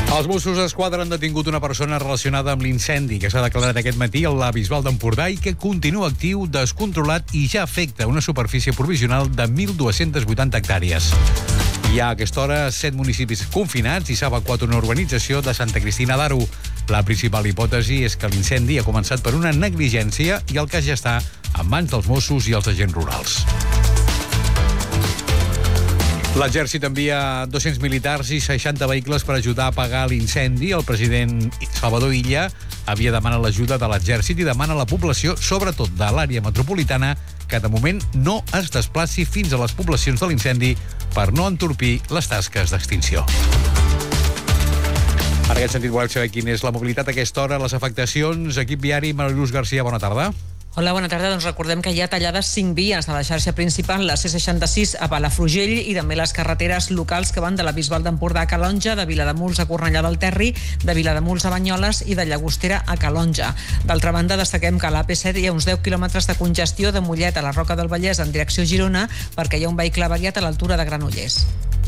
Els Mossos d'Esquadra han detingut una persona relacionada amb l'incendi que s'ha declarat aquest matí a la Bisbal d'Empordà i que continua actiu, descontrolat i ja afecta una superfície provisional de 1.280 hectàrees. Hi ha a aquesta hora 7 municipis confinats i s'ha evacuat una urbanització de Santa Cristina d'Aro. La principal hipòtesi és que l'incendi ha començat per una negligència i el cas ja està en mans dels Mossos i els agents rurals. L'exèrcit envia 200 militars i 60 vehicles per ajudar a apagar l'incendi. El president Salvador Illa havia demanat l'ajuda de l'exèrcit i demana a la població, sobretot de l'àrea metropolitana, que de moment no es desplaci fins a les poblacions de l'incendi per no entorpir les tasques d'extinció. En aquest sentit, volem saber quina és la mobilitat a aquesta hora, les afectacions. Equip viari, Mariluz Garcia, bona tarda. Hola, bona tarda. Doncs recordem que hi ha tallades 5 vies de la xarxa principal, la C66 a Palafrugell i també les carreteres locals que van de la Bisbal d'Empordà a Calonja, de Vilademuls a Cornellà del Terri, de Vilademuls a Banyoles i de Llagostera a Calonja. D'altra banda, destaquem que a l'AP7 hi ha uns 10 quilòmetres de congestió de Mollet a la Roca del Vallès en direcció Girona perquè hi ha un vehicle avariat a l'altura de Granollers.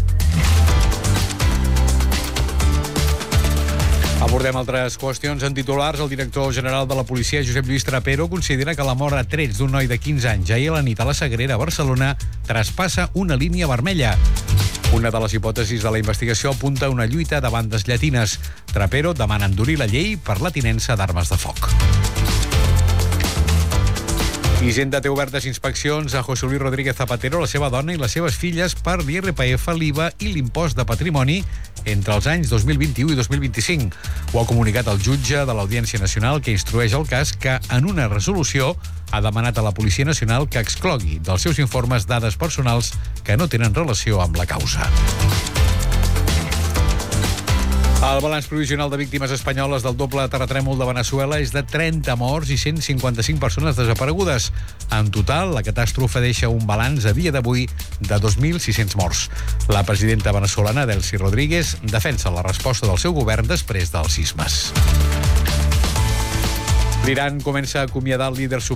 Abordem altres qüestions en titulars. El director general de la policia, Josep Lluís Trapero, considera que la mort a trets d'un noi de 15 anys ahir a la nit a la Sagrera, a Barcelona, traspassa una línia vermella. Una de les hipòtesis de la investigació apunta a una lluita de bandes llatines. Trapero demana endurir la llei per la tinença d'armes de foc. Hisenda té obertes inspeccions a José Luis Rodríguez Zapatero, la seva dona i les seves filles per l'IRPF, l'IVA i l'impost de patrimoni entre els anys 2021 i 2025. Ho ha comunicat el jutge de l'Audiència Nacional que instrueix el cas, que en una resolució ha demanat a la Policia Nacional que exclogui dels seus informes dades personals que no tenen relació amb la causa. El balanç provisional de víctimes espanyoles del doble terratrèmol de Veneçuela és de 30 morts i 155 persones desaparegudes. En total, la catàstrofe deixa un balanç a dia d'avui de 2.600 morts. La presidenta venezolana, Delcy Rodríguez, defensa la resposta del seu govern després dels sismes. L'Iran comença a acomiadar el líder suprem